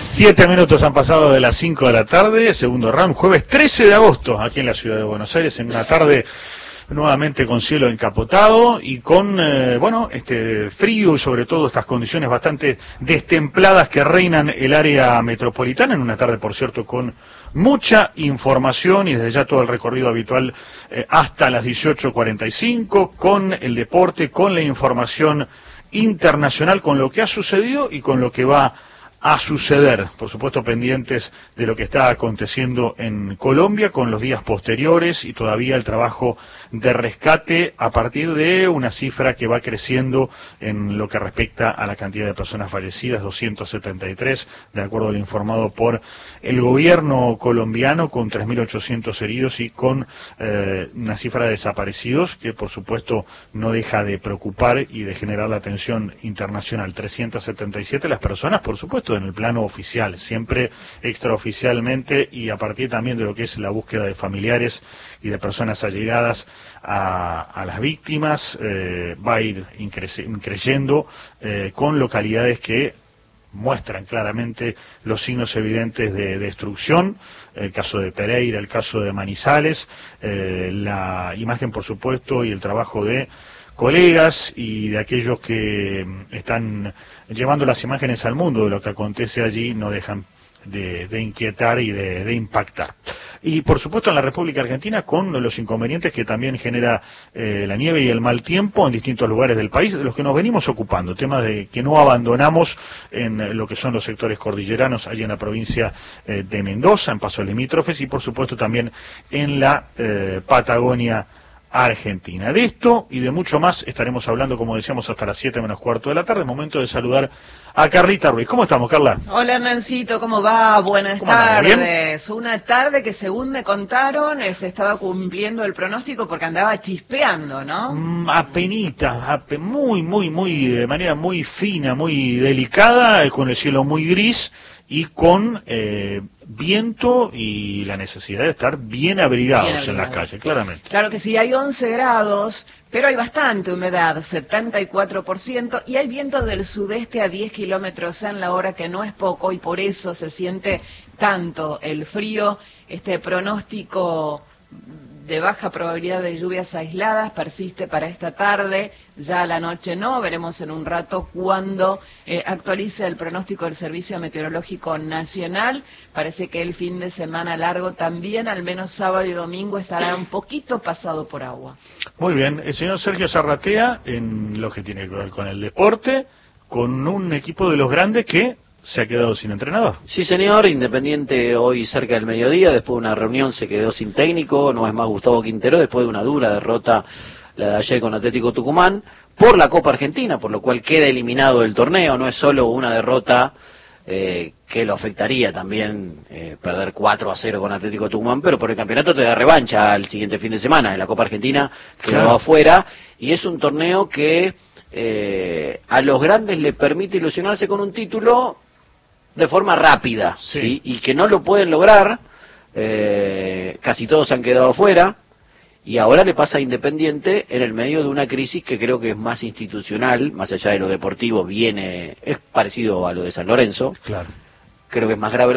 7 minutos han pasado de las 5 de la tarde, segundo round, jueves 13 de agosto, aquí en la ciudad de Buenos Aires, en una tarde nuevamente con cielo encapotado y con, frío y sobre todo estas condiciones bastante destempladas que reinan el área metropolitana, en una tarde, por cierto, con mucha información y desde ya todo el recorrido habitual hasta las 18:45, con el deporte, con la información internacional, con lo que ha sucedido y con lo que va a suceder, por supuesto pendientes de lo que está aconteciendo en Colombia con los días posteriores y todavía el trabajo de rescate a partir de una cifra que va creciendo en lo que respecta a la cantidad de personas fallecidas, 273, de acuerdo a lo informado por el gobierno colombiano, con 3.800 heridos y con una cifra de desaparecidos que por supuesto no deja de preocupar y de generar la atención internacional. 377 las personas, por supuesto, en el plano oficial, siempre extraoficialmente y a partir también de lo que es la búsqueda de familiares y de personas allegadas a las víctimas, va a ir creyendo con localidades que muestran claramente los signos evidentes de destrucción, el caso de Pereira, el caso de Manizales, la imagen por supuesto y el trabajo de colegas y de aquellos que están llevando las imágenes al mundo de lo que acontece allí no dejan de inquietar y de impactar. Y por supuesto en la República Argentina con los inconvenientes que también genera la nieve y el mal tiempo en distintos lugares del país, de los que nos venimos ocupando, temas de que no abandonamos en lo que son los sectores cordilleranos, allí en la provincia de Mendoza, en pasos limítrofes y por supuesto también en la Patagonia Argentina. De esto y de mucho más estaremos hablando, como decíamos, hasta las 7 menos cuarto de la tarde. Momento de saludar a Carlita Ruiz. ¿Cómo estamos, Carla? Hola, Hernancito, ¿cómo va? Buenas tardes. Una tarde que, según me contaron, se estaba cumpliendo el pronóstico porque andaba chispeando, ¿no? Apenita, de manera muy fina, muy delicada, con el cielo muy gris y con viento y la necesidad de estar bien abrigados en las calles, claramente. Claro que sí, hay 11 grados, pero hay bastante humedad, 74%, y hay vientos del sudeste a 10 kilómetros en la hora, que no es poco, y por eso se siente tanto el frío. Este pronóstico de baja probabilidad de lluvias aisladas persiste para esta tarde, ya a la noche no, veremos en un rato cuando actualice el pronóstico del Servicio Meteorológico Nacional. Parece que el fin de semana largo también, al menos sábado y domingo, estará un poquito pasado por agua. Muy bien, el señor Sergio Zarratea, en lo que tiene que ver con el deporte, con un equipo de los grandes que se ha quedado sin entrenador. Sí, señor. Independiente hoy cerca del mediodía, después de una reunión se quedó sin técnico, no es más Gustavo Quintero, después de una dura derrota la de ayer con Atlético Tucumán por la Copa Argentina, por lo cual queda eliminado del torneo. No es solo una derrota que lo afectaría también perder 4-0 con Atlético Tucumán, pero por el campeonato te da revancha al siguiente fin de semana. En la Copa Argentina quedó afuera y es un torneo que a los grandes le permite ilusionarse con un título de forma rápida, ¿sí? Y que no lo pueden lograr, casi todos han quedado afuera, y ahora le pasa a Independiente en el medio de una crisis que creo que es más institucional, más allá de lo deportivo, es parecido a lo de San Lorenzo, claro. Creo que es más grave